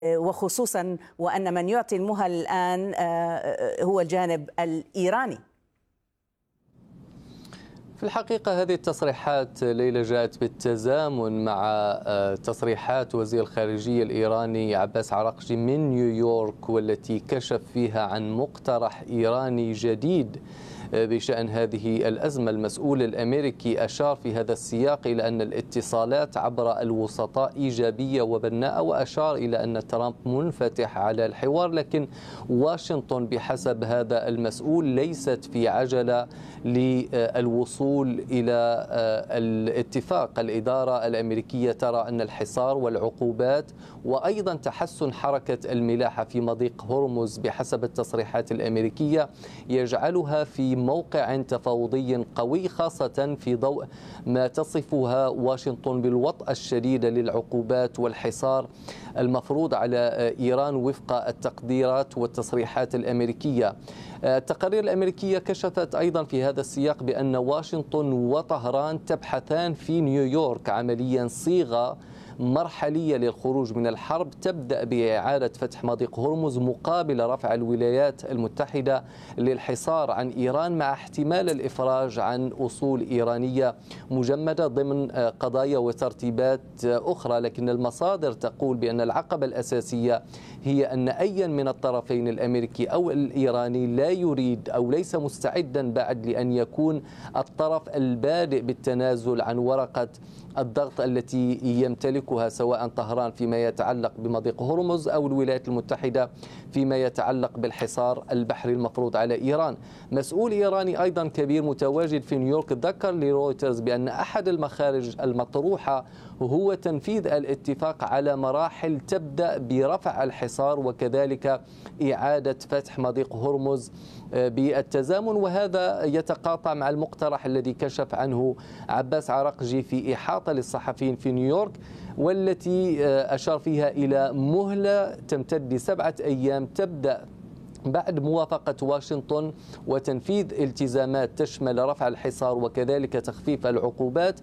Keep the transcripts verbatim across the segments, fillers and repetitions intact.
وخصوصا وأن من يعطي المهل الآن هو الجانب الإيراني. في الحقيقة هذه التصريحات ليلى جاءت بالتزامن مع تصريحات وزير الخارجية الإيراني عباس عراقجي من نيويورك، والتي كشف فيها عن مقترح إيراني جديد بشأن هذه الأزمة. المسؤول الأمريكي أشار في هذا السياق إلى أن الاتصالات عبر الوسطاء إيجابية وبناءة، وأشار إلى أن ترامب منفتح على الحوار، لكن واشنطن بحسب هذا المسؤول ليست في عجلة للوصول إلى الاتفاق. الإدارة الأمريكية ترى أن الحصار والعقوبات وأيضا تحسن حركة الملاحة في مضيق هرمز بحسب التصريحات الأمريكية يجعلها في موقع تفاوضي قوي، خاصة في ضوء ما تصفها واشنطن بالوطأة الشديد للعقوبات والحصار المفروض على إيران وفق التقديرات والتصريحات الأمريكية. التقارير الأمريكية كشفت أيضا في هذا السياق بأن واشنطن وطهران تبحثان في نيويورك عمليا صيغة مرحلية للخروج من الحرب تبدأ بإعادة فتح مضيق هرمز مقابل رفع الولايات المتحدة للحصار عن إيران، مع احتمال الإفراج عن أصول إيرانية مجمدة ضمن قضايا وترتيبات أخرى. لكن المصادر تقول بأن العقبة الأساسية هي أن أي من الطرفين الأمريكي أو الإيراني لا يريد أو ليس مستعدا بعد لأن يكون الطرف البادئ بالتنازل عن ورقة الضغط التي يمتلكها سواء طهران فيما يتعلق بمضيق هرمز أو الولايات المتحدة فيما يتعلق بالحصار البحري المفروض على إيران. مسؤول إيراني أيضا كبير متواجد في نيويورك ذكر لرويترز بأن أحد المخارج المطروحة هو تنفيذ الاتفاق على مراحل تبدأ برفع الحصار وكذلك إعادة فتح مضيق هرمز بالتزامن، وهذا يتقاطع مع المقترح الذي كشف عنه عباس عراقجي في إحاطة للصحفيين في نيويورك، والتي أشار فيها إلى مهلة تمتد لسبعة أيام تبدأ بعد موافقة واشنطن وتنفيذ التزامات تشمل رفع الحصار وكذلك تخفيف العقوبات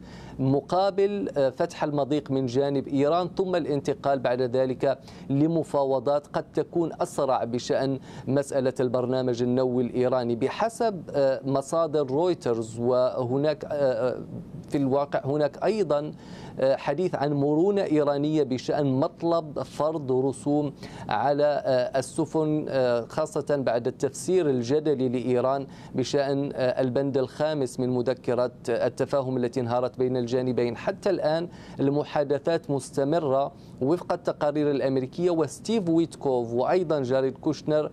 مقابل فتح المضيق من جانب إيران، ثم الانتقال بعد ذلك لمفاوضات قد تكون أسرع بشأن مسألة البرنامج النووي الإيراني بحسب مصادر رويترز. وهناك في الواقع هناك أيضا حديث عن مرونة إيرانية بشأن مطلب فرض رسوم على السفن، خاصة بعد التفسير الجدلي لإيران بشأن البند الخامس من مذكرة التفاهم التي انهارت بين الجانبين. حتى الآن المحادثات مستمرة وفق التقارير الأمريكية، وستيف ويتكوف وأيضا جاريد كوشنر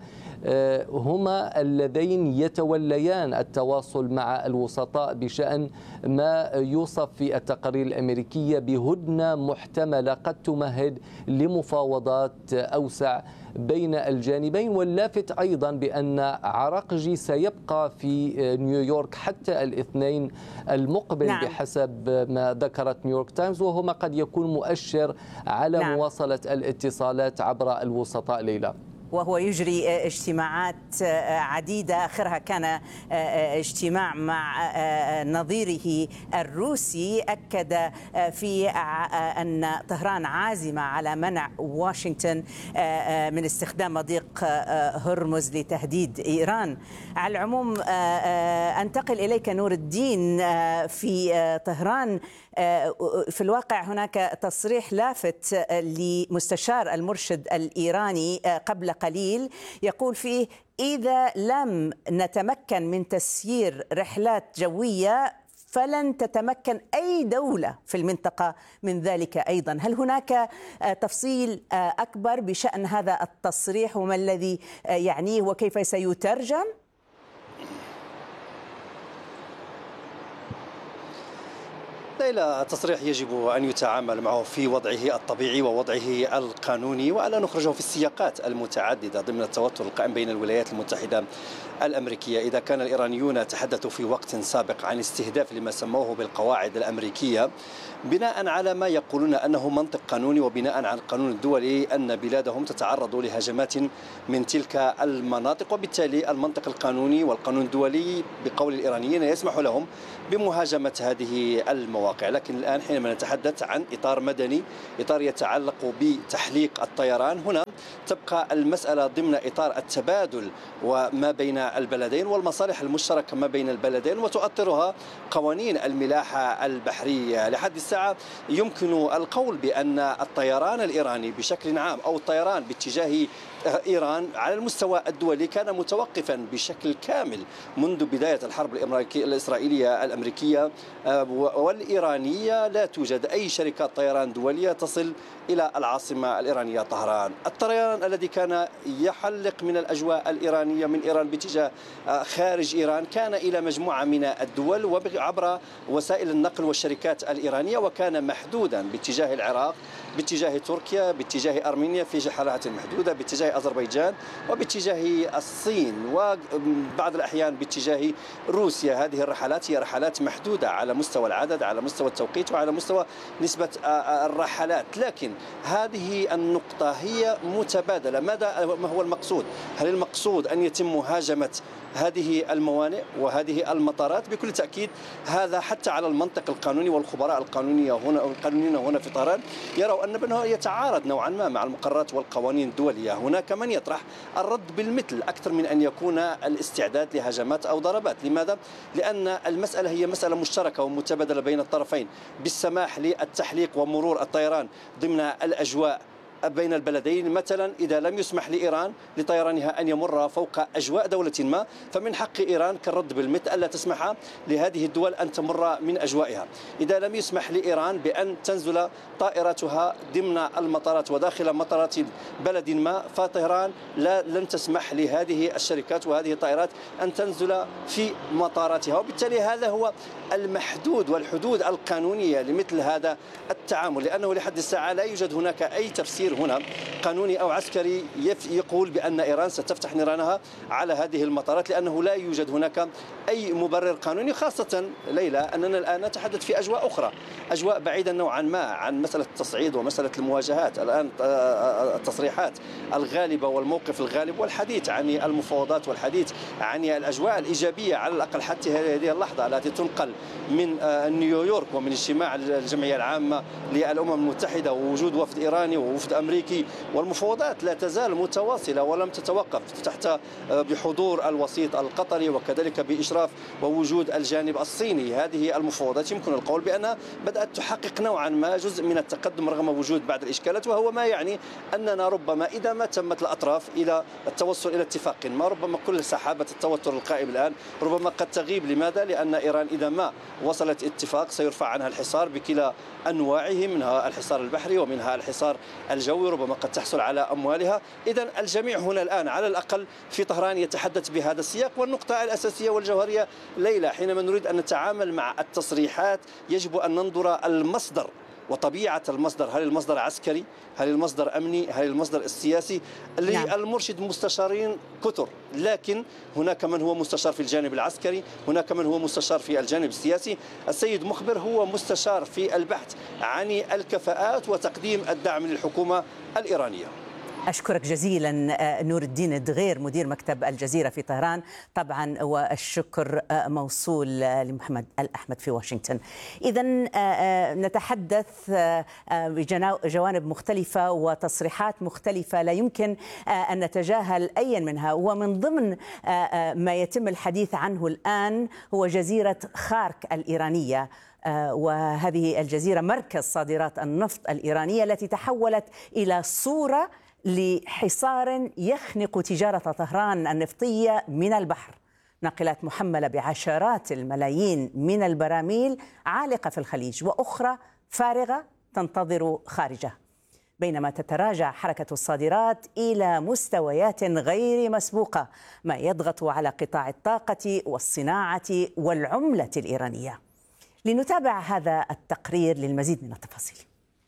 هما اللذين يتوليان التواصل مع الوسطاء بشأن ما يوصف في التقارير الأمريكية بهدنة محتملة قد تمهد لمفاوضات أوسع بين الجانبين. واللافت أيضا بأن عراقجي سيبقى في نيويورك حتى الاثنين المقبل نعم. بحسب ما ذكرت نيويورك تايمز، وهو ما قد يكون مؤشر على نعم. مواصلة الاتصالات عبر الوسطاء. ليلى، وهو يجري اجتماعات عديدة، آخرها كان اجتماع مع نظيره الروسي أكد فيه أن طهران عازمة على منع واشنطن من استخدام مضيق هرمز لتهديد إيران. على العموم أنتقل إليك نور الدين في طهران. في الواقع هناك تصريح لافت لمستشار المرشد الإيراني قبل قليل يقول فيه: إذا لم نتمكن من تسيير رحلات جوية فلن تتمكن أي دولة في المنطقة من ذلك أيضا. هل هناك تفصيل أكبر بشأن هذا التصريح وما الذي يعنيه وكيف سيترجم؟ ليلى، التصريح يجب أن يتعامل معه في وضعه الطبيعي ووضعه القانوني، وألا نخرجه في السياقات المتعددة ضمن التوتر القائم بين الولايات المتحدة الأمريكية. إذا كان الإيرانيون تحدثوا في وقت سابق عن استهداف لما سموه بالقواعد الأمريكية بناء على ما يقولون أنه منطق قانوني وبناء على القانون الدولي أن بلادهم تتعرض لهجمات من تلك المناطق، وبالتالي المنطق القانوني والقانون الدولي بقول الإيرانيين يسمح لهم بمهاجمة هذه المواقع. المواقع. لكن الآن حينما نتحدث عن إطار مدني، إطار يتعلق بتحليق الطيران، هنا تبقى المسألة ضمن إطار التبادل وما بين البلدين والمصالح المشتركة ما بين البلدين، وتؤطرها قوانين الملاحة البحرية. لحد الساعة يمكن القول بأن الطيران الإيراني بشكل عام أو الطيران باتجاه إيران على المستوى الدولي كان متوقفا بشكل كامل منذ بداية الحرب الإسرائيلية الأمريكية والإيرانية. لا توجد أي شركات طيران دولية تصل إلى العاصمة الإيرانية طهران. الطيران الذي كان يحلق من الأجواء الإيرانية من إيران باتجاه خارج إيران كان إلى مجموعة من الدول وعبر وسائل النقل والشركات الإيرانية، وكان محدودا باتجاه العراق، باتجاه تركيا، باتجاه أرمينيا في حالات محدودة، باتجاه أذربيجان، وباتجاه الصين، وبعض الأحيان باتجاه روسيا. هذه الرحلات هي رحلات محدودة على مستوى العدد، على مستوى التوقيت، وعلى مستوى نسبة الرحلات. لكن هذه النقطة هي متبادلة. ماذا ما هو المقصود؟ هل المقصود أن يتم مهاجمة هذه الموانئ وهذه المطارات؟ بكل تأكيد هذا حتى على المنطق القانوني، والخبراء القانونية هنا القانونيين هنا في طهران يروا أن بأنه يتعارض نوعا ما مع المقررات والقوانين الدولية. هناك من يطرح الرد بالمثل أكثر من أن يكون الاستعداد لهجمات أو ضربات. لماذا؟ لأن المسألة هي مسألة مشتركة ومتبادلة بين الطرفين، بالسماح للتحليق ومرور الطيران ضمن الأجواء بين البلدين. مثلا إذا لم يسمح لإيران لطيرانها أن يمر فوق أجواء دولة ما، فمن حق إيران كالرد بالمثل ألا تسمح لهذه الدول أن تمر من أجوائها. إذا لم يسمح لإيران بأن تنزل طائرتها ضمن المطارات وداخل مطارات بلد ما، فطهران لا لن تسمح لهذه الشركات وهذه الطائرات أن تنزل في مطاراتها. وبالتالي هذا هو المحدود والحدود القانونية لمثل هذا التعامل، لأنه لحد الساعة لا يوجد هناك أي تفسير هنا قانوني أو عسكري يقول بأن إيران ستفتح نيرانها على هذه المطارات، لأنه لا يوجد هناك أي مبرر قانوني. خاصة ليلى أننا الآن نتحدث في أجواء أخرى، أجواء بعيدة نوعا ما عن مسألة التصعيد ومسألة المواجهات. الآن التصريحات الغالبة والموقف الغالب والحديث عن المفاوضات والحديث عن الأجواء الإيجابية على الأقل حتى هذه اللحظة التي تنقل من نيويورك ومن اجتماع الجمعية العامة للأمم المتحدة ووجود وفد إيراني ووفد أمريكي، والمفاوضات لا تزال متواصلة ولم تتوقف تحت بحضور الوسيط القطري وكذلك بإشراف ووجود الجانب الصيني. هذه المفاوضات يمكن القول بأنها بدأت تحقق نوعا ما جزء من التقدم رغم وجود بعض الإشكالات، وهو ما يعني أننا ربما إذا ما تمت الأطراف إلى التوصل إلى اتفاق ما، ربما كل سحابة التوتر القائم الآن ربما قد تغيب. لماذا؟ لأن إيران إذا ما وصلت اتفاق سيرفع عنها الحصار بكلا أنواعه، منها الحصار البحري ومنها الحصار الجوي، ربما قد تحصل على أموالها. إذن الجميع هنا الآن على الأقل في طهران يتحدث بهذا السياق. والنقطة الأساسية والجوهرية ليلى، حينما نريد أن نتعامل مع التصريحات يجب أن ننظر المصدر وطبيعة المصدر. هل المصدر عسكري؟ هل المصدر أمني؟ هل المصدر السياسي؟ للمرشد مستشارين كثر، لكن هناك من هو مستشار في الجانب العسكري، هناك من هو مستشار في الجانب السياسي. السيد مخبر هو مستشار في البحث عن الكفاءات وتقديم الدعم للحكومة الإيرانية. أشكرك جزيلا نور الدين الدغير مدير مكتب الجزيرة في طهران، طبعا والشكر موصول لمحمد الأحمد في واشنطن. إذن نتحدث بجوانب مختلفة وتصريحات مختلفة لا يمكن أن نتجاهل أي منها، ومن ضمن ما يتم الحديث عنه الآن هو جزيرة خارك الإيرانية، وهذه الجزيرة مركز صادرات النفط الإيرانية التي تحولت إلى صورة لحصار يخنق تجارة طهران النفطية من البحر. ناقلات محملة بعشرات الملايين من البراميل عالقة في الخليج، وأخرى فارغة تنتظر خارجه، بينما تتراجع حركة الصادرات إلى مستويات غير مسبوقة، ما يضغط على قطاع الطاقة والصناعة والعملة الإيرانية. لنتابع هذا التقرير للمزيد من التفاصيل.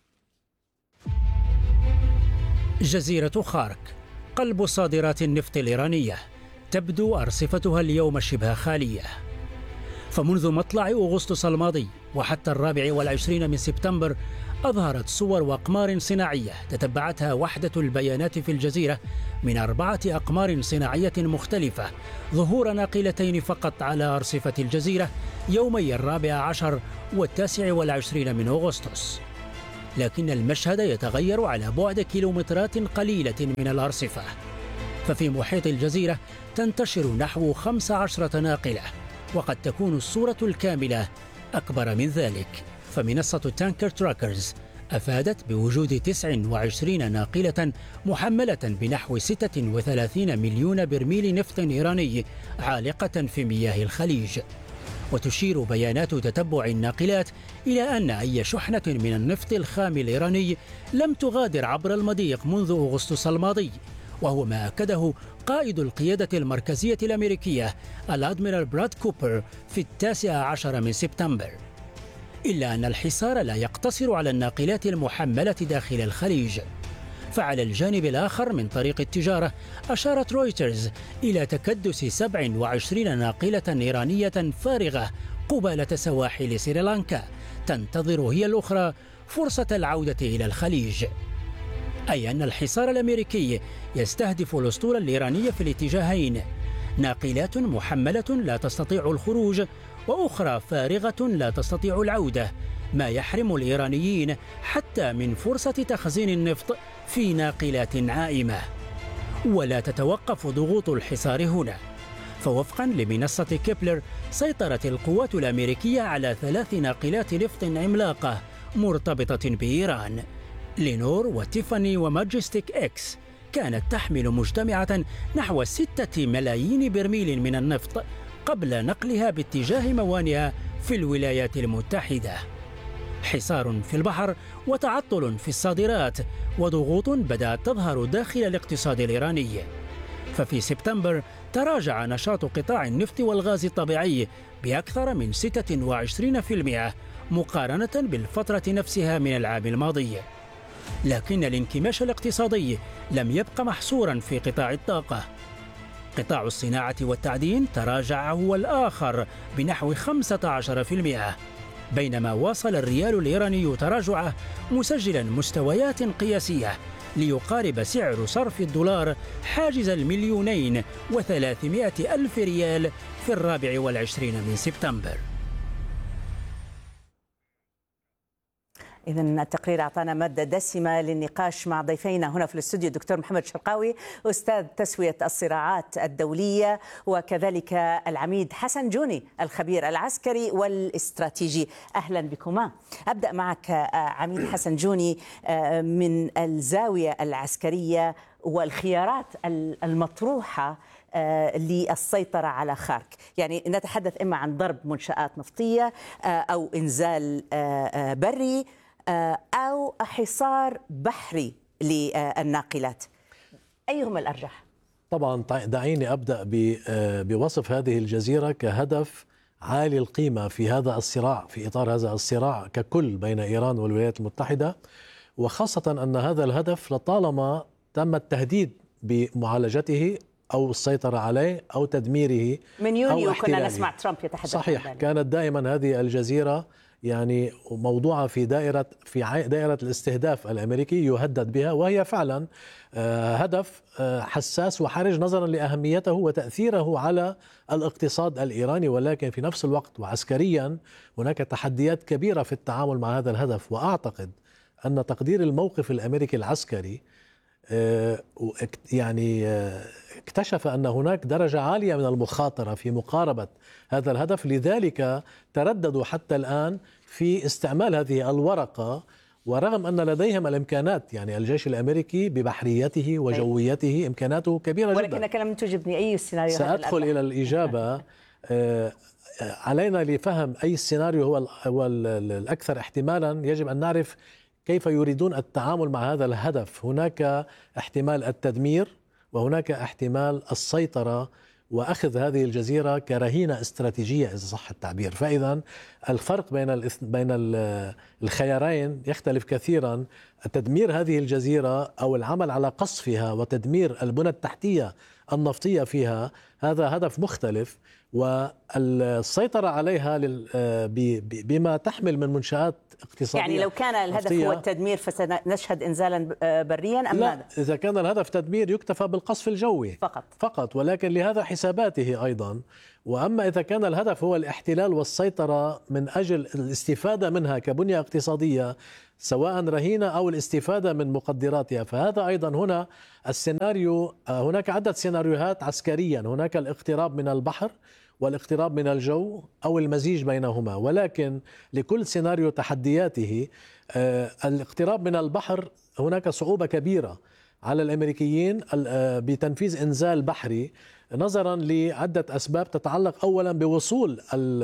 جزيرة خارك قلب صادرات النفط الإيرانية، تبدو أرصفتها اليوم شبه خالية. فمنذ مطلع أغسطس الماضي وحتى الرابع والعشرين من سبتمبر أظهرت صور وأقمار صناعية تتبعتها وحدة البيانات في الجزيرة من أربعة أقمار صناعية مختلفة ظهور ناقلتين فقط على أرصفة الجزيرة يومي الرابع عشر والتاسع والعشرين من أغسطس. لكن المشهد يتغير على بعد كيلومترات قليلة من الأرصفة، ففي محيط الجزيرة تنتشر نحو خمس عشرة ناقلة، وقد تكون الصورة الكاملة أكبر من ذلك. فمنصة تانكر تراكرز أفادت بوجود تسع وعشرين ناقلة محملة بنحو ستة وثلاثين مليون برميل نفط إيراني عالقة في مياه الخليج. وتشير بيانات تتبع الناقلات إلى أن أي شحنة من النفط الخام الإيراني لم تغادر عبر المضيق منذ أغسطس الماضي، وهو ما أكده قائد القيادة المركزية الأمريكية الأدميرال براد كوبر في التاسع عشر من سبتمبر. إلا أن الحصار لا يقتصر على الناقلات المحملة داخل الخليج، فعلى الجانب الآخر من طريق التجارة أشارت رويترز إلى تكدس سبع وعشرين ناقلة إيرانية فارغة قبالة سواحل سريلانكا تنتظر هي الأخرى فرصة العودة إلى الخليج، أي أن الحصار الأمريكي يستهدف الأسطول الإيراني في الاتجاهين: ناقلات محملة لا تستطيع الخروج وأخرى فارغة لا تستطيع العودة، ما يحرم الإيرانيين حتى من فرصة تخزين النفط في ناقلات عائمة. ولا تتوقف ضغوط الحصار هنا، فوفقا لمنصة كيبلر سيطرت القوات الأمريكية على ثلاث ناقلات نفط عملاقة مرتبطة بإيران: لينور وتيفاني وماجستيك إكس، كانت تحمل مجتمعة نحو ستة ملايين برميل من النفط قبل نقلها باتجاه موانئها في الولايات المتحدة. حصار في البحر وتعطل في الصادرات وضغوط بدأت تظهر داخل الاقتصاد الإيراني. ففي سبتمبر تراجع نشاط قطاع النفط والغاز الطبيعي بأكثر من ستة وعشرين بالمئة مقارنة بالفترة نفسها من العام الماضي. لكن الانكماش الاقتصادي لم يبق محصورا في قطاع الطاقة. قطاع الصناعة والتعدين تراجع هو الآخر بنحو خمسة عشر بالمئة، بينما واصل الريال الإيراني تراجعه مسجلا مستويات قياسية ليقارب سعر صرف الدولار حاجز المليونين وثلاثمائة ألف ريال في الرابع والعشرين من سبتمبر. إذن التقرير أعطانا مادة دسمة للنقاش مع ضيفينا هنا في الاستوديو الدكتور محمد شرقاوي أستاذ تسوية الصراعات الدولية، وكذلك العميد حسن جوني الخبير العسكري والاستراتيجي. أهلا بكما. أبدأ معك عميد حسن جوني من الزاوية العسكرية والخيارات المطروحة للسيطرة على خارك. يعني نتحدث إما عن ضرب منشآت نفطية أو إنزال بري أو حصار بحري للناقلات، أيهما الأرجح؟ طبعا دعيني أبدأ بوصف هذه الجزيرة كهدف عالي القيمة في هذا الصراع، في إطار هذا الصراع ككل بين إيران والولايات المتحدة، وخاصة أن هذا الهدف لطالما تم التهديد بمعالجته أو السيطرة عليه أو تدميره من يونيو. كنا نسمع ترامب يتحدث صحيح عن ذلك. كانت دائما هذه الجزيرة يعني موضوعة في دائرة في دائرة الاستهداف الأمريكي، يهدد بها، وهي فعلا هدف حساس وحرج نظرا لأهميته وتأثيره على الاقتصاد الإيراني، ولكن في نفس الوقت وعسكريا هناك تحديات كبيرة في التعامل مع هذا الهدف. وأعتقد أن تقدير الموقف الأمريكي العسكري يعني اكتشف أن هناك درجة عالية من المخاطرة في مقاربة هذا الهدف، لذلك ترددوا حتى الآن في استعمال هذه الورقة، ورغم أن لديهم الإمكانات، يعني الجيش الأمريكي بحريته وجويته إمكاناته كبيرة جدا. ولكنك لم تجبني أي السيناريو. سأدخل إلى الإجابة. علينا لفهم أي السيناريو هو الأكثر احتمالا. يجب أن نعرف كيف يريدون التعامل مع هذا الهدف. هناك احتمال التدمير، وهناك احتمال السيطرة وأخذ هذه الجزيرة كرهينة استراتيجية إذا صح التعبير. فإذا الفرق بين بين الخيارين يختلف كثيرا. تدمير هذه الجزيرة أو العمل على قصفها وتدمير البنى التحتية النفطية فيها، هذا هدف مختلف، والسيطرة عليها بما تحمل من منشآت اقتصادية. يعني لو كان الهدف هو التدمير فسنشهد إنزالا بريا أم لا ماذا؟ إذا كان الهدف تدمير يكتفى بالقصف الجوي فقط فقط، ولكن لهذا حساباته أيضا. وأما إذا كان الهدف هو الاحتلال والسيطرة من أجل الاستفادة منها كبنية اقتصادية سواء رهينة أو الاستفادة من مقدراتها، فهذا أيضا هنا السيناريو. هناك عدة سيناريوهات عسكريا، هناك الاقتراب من البحر والاقتراب من الجو أو المزيج بينهما، ولكن لكل سيناريو تحدياته. الاقتراب من البحر هناك صعوبة كبيرة على الأمريكيين بتنفيذ إنزال بحري نظرا لعدة أسباب تتعلق أولا بوصول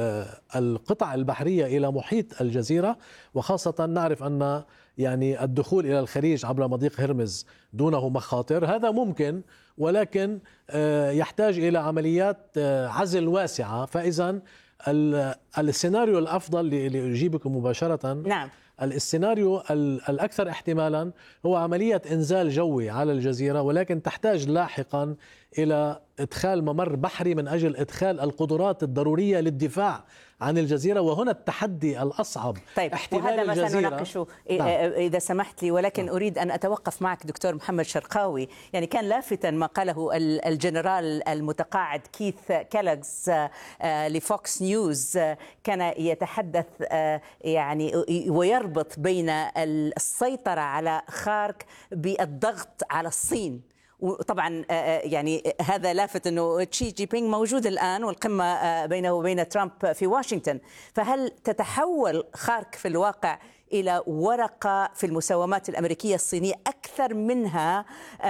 القطع البحرية إلى محيط الجزيرة، وخاصة نعرف أن يعني الدخول إلى الخليج عبر مضيق هرمز دونه مخاطر، هذا ممكن ولكن يحتاج إلى عمليات عزل واسعة. فإذا السيناريو الأفضل لأجيبكم مباشرة، نعم، السيناريو الأكثر احتمالا هو عملية إنزال جوي على الجزيرة، ولكن تحتاج لاحقا إلى إدخال ممر بحري من أجل إدخال القدرات الضرورية للدفاع عن الجزيرة، وهنا التحدي الأصعب. طيب، وهذا ما سنناقشه إذا سمحت لي، ولكن أريد أن أتوقف معك دكتور محمد شرقاوي. يعني كان لافتا ما قاله الجنرال المتقاعد كيث كيلوغز لفوكس نيوز، كان يتحدث يعني ويربط بين السيطرة على خارك بالضغط على الصين. وطبعا يعني هذا لافت أنه تشي جي بينغ موجود الآن والقمة بينه وبين ترامب في واشنطن، فهل تتحول خارك في الواقع إلى ورقة في المساومات الأمريكية الصينية أكثر منها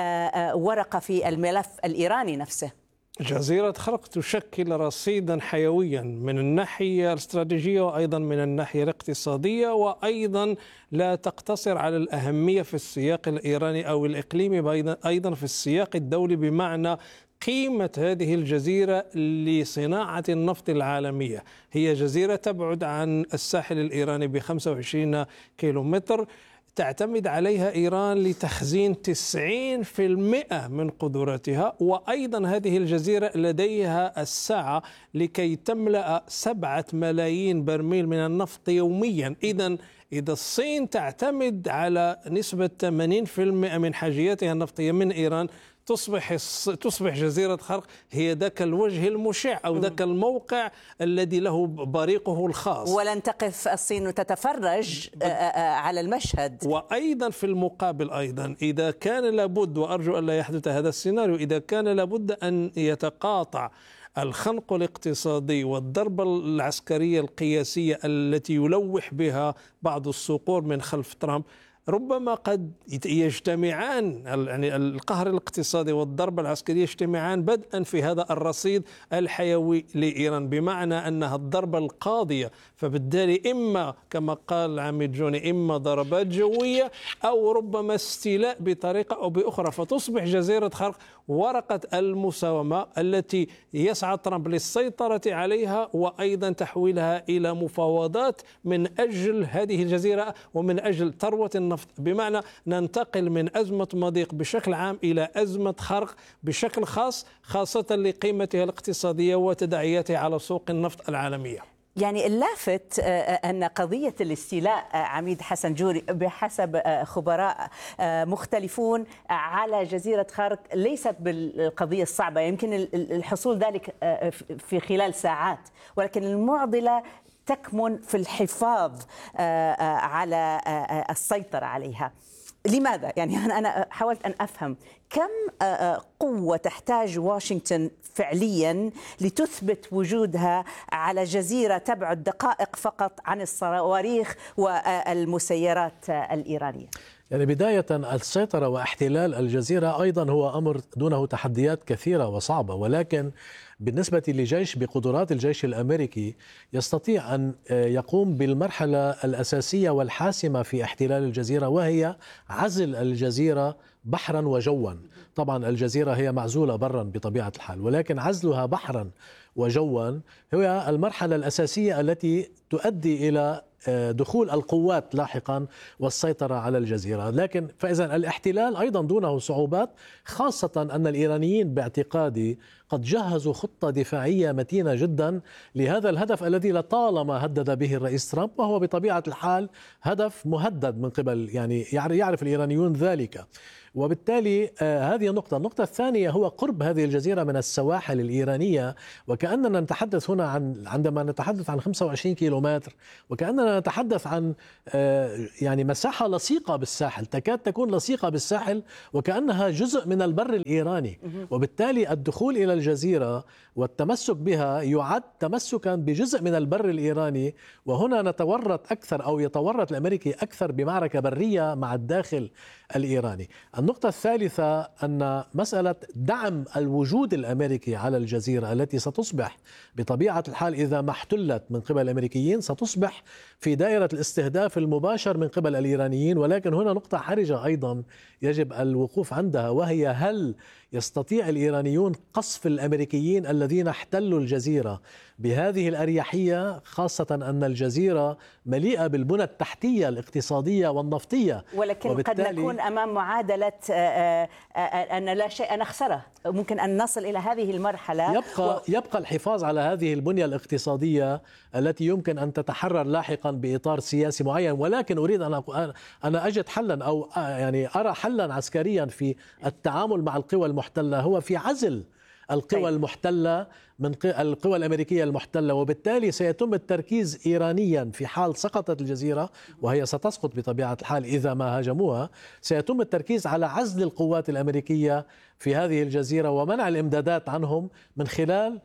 ورقة في الملف الإيراني نفسه؟ جزيرة خرق تشكل رصيدا حيويا من الناحية الاستراتيجية وأيضا من الناحية الاقتصادية، وأيضا لا تقتصر على الأهمية في السياق الإيراني أو الإقليمي، أيضا في السياق الدولي، بمعنى قيمة هذه الجزيرة لصناعة النفط العالمية. هي جزيرة تبعد عن الساحل الإيراني ب خمسة وعشرين كيلومتر، تعتمد عليها إيران لتخزين تسعين بالمئة من قدراتها، وأيضا هذه الجزيرة لديها السعة لكي تملأ سبعة ملايين برميل من النفط يوميا. إذن إذا الصين تعتمد على نسبة ثمانين بالمئة من حاجياتها النفطية من إيران، تصبح تصبح جزيرة خرق هي ذاك الوجه المشع أو ذاك الموقع الذي له بريقه الخاص، ولن تقف الصين تتفرج على المشهد. وأيضا في المقابل أيضا إذا كان لابد، وأرجو أن لا يحدث هذا السيناريو، إذا كان لابد أن يتقاطع الخنق الاقتصادي والضربة العسكرية القياسية التي يلوح بها بعض الصقور من خلف ترامب، ربما قد يجتمعان، يعني القهر الاقتصادي والضربة العسكرية يجتمعان بدءا في هذا الرصيد الحيوي لإيران، بمعنى أنها الضربة القاضية. فبالتالي إما كما قال العميد جوني إما ضربات جوية أو ربما استيلاء بطريقة أو بأخرى، فتصبح جزيرة خرق ورقة المساومة التي يسعى ترامب للسيطرة عليها وأيضا تحويلها إلى مفاوضات من أجل هذه الجزيرة ومن أجل ثروة النفط. بمعنى ننتقل من أزمة مضيق بشكل عام إلى أزمة خرق بشكل خاص، خاصة لقيمتها الاقتصادية وتداعياتها على سوق النفط العالمية. يعني اللافت أن قضية الاستيلاء عميد حسن جوري بحسب خبراء مختلفون على جزيرة خرق ليست بالقضية الصعبة، يمكن الحصول ذلك في خلال ساعات، ولكن المعضلة تكمن في الحفاظ على السيطرة عليها. لماذا؟ يعني أنا حاولت أن أفهم كم قوة تحتاج واشنطن فعليا لتثبت وجودها على جزيرة تبعد دقائق فقط عن الصواريخ والمسيرات الإيرانية. يعني بداية السيطرة واحتلال الجزيرة أيضا هو أمر دونه تحديات كثيرة وصعبة، ولكن بالنسبة لجيش بقدرات الجيش الأمريكي يستطيع أن يقوم بالمرحلة الأساسية والحاسمة في احتلال الجزيرة، وهي عزل الجزيرة بحرا وجوا. طبعا الجزيرة هي معزولة برا بطبيعة الحال، ولكن عزلها بحرا وجوا هي المرحلة الأساسية التي تؤدي إلى دخول القوات لاحقا والسيطرة على الجزيرة. لكن فإذا الاحتلال أيضا دونه صعوبات، خاصة أن الإيرانيين باعتقادي قد جهزوا خطة دفاعية متينة جدا لهذا الهدف الذي لطالما هدد به الرئيس ترامب، وهو بطبيعة الحال هدف مهدد من قبل، يعني يعرف الإيرانيون ذلك. وبالتالي آه هذه النقطة. النقطة الثانية هو قرب هذه الجزيرة من السواحل الإيرانية، وكأننا نتحدث هنا عن عندما نتحدث عن خمسة وعشرين كيلومتر، وكأننا نتحدث عن آه يعني مساحة لصيقة بالساحل، تكاد تكون لصيقة بالساحل، وكأنها جزء من البر الإيراني. وبالتالي الدخول إلى الجزيرة والتمسك بها يعد تمسكا بجزء من البر الإيراني، وهنا نتورط أكثر أو يتورط الأمريكي أكثر بمعركة برية مع الداخل الإيراني. النقطة الثالثة أن مسألة دعم الوجود الأمريكي على الجزيرة التي ستصبح بطبيعة الحال إذا ما احتلت من قبل الأمريكيين ستصبح في دائرة الاستهداف المباشر من قبل الإيرانيين. ولكن هنا نقطة حرجة أيضا يجب الوقوف عندها، وهي هل يستطيع الإيرانيون قصف الأمريكيين الذين احتلوا الجزيرة بهذه الأريحية، خاصة أن الجزيرة مليئة بالبنى التحتية الاقتصادية والنفطية. ولكن قد نكون أمام معادلة أن لا شيء نخسره، ممكن أن نصل إلى هذه المرحلة. يبقى, و... يبقى الحفاظ على هذه البنية الاقتصادية التي يمكن أن تتحرر لاحقا بإطار سياسي معين. ولكن أريد أن أقول أنا أجد حلا أو يعني أرى حلا عسكريا في التعامل مع القوى المحتلة، هو في عزل القوى طيب. المحتلة من القوى الأمريكية المحتلة، وبالتالي سيتم التركيز إيرانيا في حال سقطت الجزيرة، وهي ستسقط بطبيعة الحال إذا ما هاجموها، سيتم التركيز على عزل القوات الأمريكية في هذه الجزيرة ومنع الإمدادات عنهم من خلال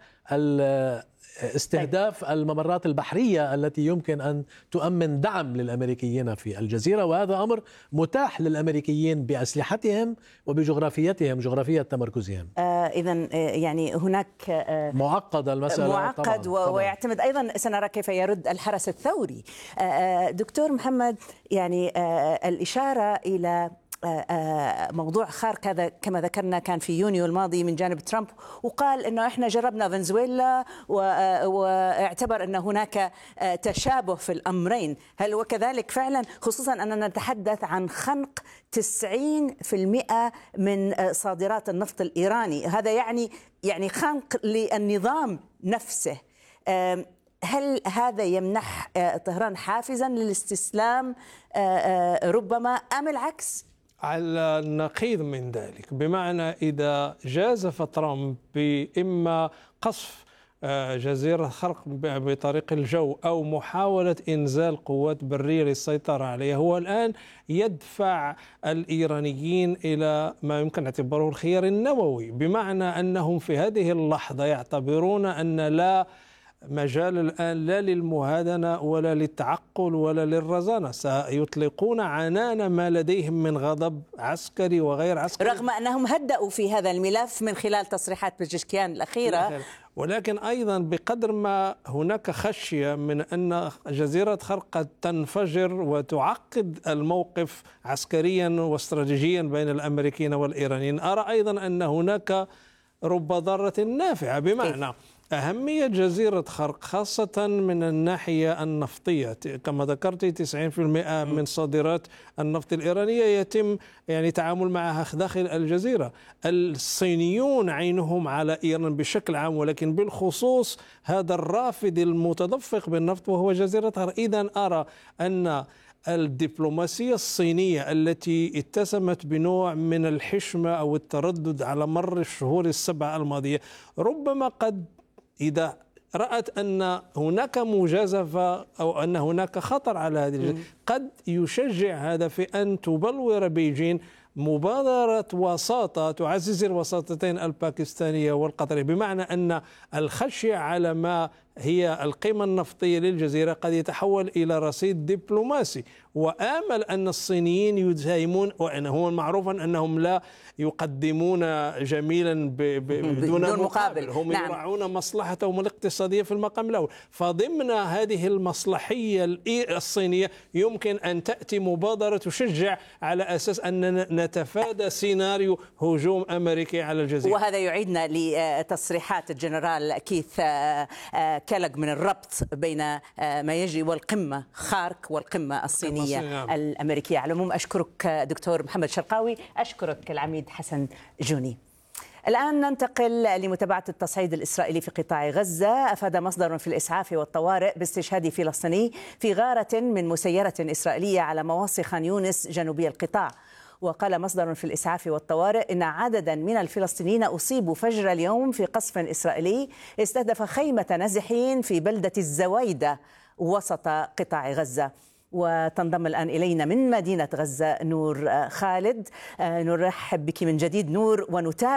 استهداف الممرات البحرية التي يمكن أن تؤمن دعم للأمريكيين في الجزيرة. وهذا أمر متاح للأمريكيين بأسلحتهم وبجغرافيتهم، جغرافية تمركزهم. آه إذن آه يعني هناك آه معقدة المسألة، معقد طبعاً طبعاً. ويعتمد أيضا، سنرى كيف يرد الحرس الثوري. آه دكتور محمد، يعني آه الإشارة إلى موضوع خارق هذا كما ذكرنا كان في يونيو الماضي من جانب ترامب، وقال انه احنا جربنا فنزويلا واعتبر ان هناك تشابه في الامرين. هل هو كذلك فعلا، خصوصا اننا نتحدث عن خنق تسعين بالمئة من صادرات النفط الايراني؟ هذا يعني يعني خنق للنظام نفسه. هل هذا يمنح طهران حافزا للاستسلام ربما ام العكس؟ على النقيض من ذلك، بمعنى إذا جازف ترامب بإما قصف جزيرة خرق بطريق الجو أو محاولة إنزال قوات برية للسيطرة عليها، هو الآن يدفع الإيرانيين إلى ما يمكن اعتباره الخيار النووي، بمعنى أنهم في هذه اللحظة يعتبرون أن لا مجال الآن لا للمهادنة ولا للتعقل ولا للرزانة، سيطلقون عنان ما لديهم من غضب عسكري وغير عسكري، رغم أنهم هدأوا في هذا الملف من خلال تصريحات بزشكيان الأخيرة. ولكن أيضا بقدر ما هناك خشية من أن جزيرة خرق قد تنفجر وتعقد الموقف عسكريا واستراتيجيا بين الأمريكيين والإيرانيين، أرى أيضا أن هناك رب ضارة نافعة، بمعنى أهمية جزيرة خرق خاصة من الناحية النفطية. كما ذكرت تسعين بالمئة من صادرات النفط الإيرانية يتم يعني تعامل معها داخل الجزيرة. الصينيون عينهم على إيران بشكل عام، ولكن بالخصوص هذا الرافد المتدفق بالنفط وهو جزيرة خرق. إذن أرى أن الدبلوماسية الصينية التي اتسمت بنوع من الحشمة أو التردد على مر الشهور السبعة الماضية، ربما قد إذا رأت أن هناك مجازفة أو أن هناك خطر على هذه الجزيرة، قد يشجع هذا في أن تبلور بيجين مبادرة وساطة تعزز الوساطتين الباكستانية والقطرية، بمعنى أن الخشية على ما هي القيمة النفطية للجزيرة قد يتحول إلى رصيد دبلوماسي. وآمل أن الصينيين يساهمون، وأنه معروفا أنهم لا يقدمون جميلا بدون مقابل, مقابل. هم نعم. يراعون مصلحتهم الاقتصادية في المقام الأول. فضمن هذه المصلحية الصينية يمكن أن تأتي مبادرة تشجع على أساس أن نتفادى سيناريو هجوم أمريكي على الجزيرة. وهذا يعيدنا لتصريحات الجنرال كيث كيلوغ من الربط بين ما يجري والقمة خارق والقمة الصينية الأمريكية. على العموم أشكرك دكتور محمد شرقاوي، أشكرك العميد حسن جوني. الآن ننتقل لمتابعة التصعيد الإسرائيلي في قطاع غزة. أفاد مصدر في الإسعاف والطوارئ باستشهاد فلسطيني في غارة من مسيرة إسرائيلية على مواصي خان يونس جنوبي القطاع. وقال مصدر في الإسعاف والطوارئ إن عددا من الفلسطينيين أصيبوا فجر اليوم في قصف إسرائيلي استهدف خيمة نازحين في بلدة الزويدة وسط قطاع غزة. وتنضم الآن إلينا من مدينة غزة نور خالد. نرحب بك من جديد نور ونتابع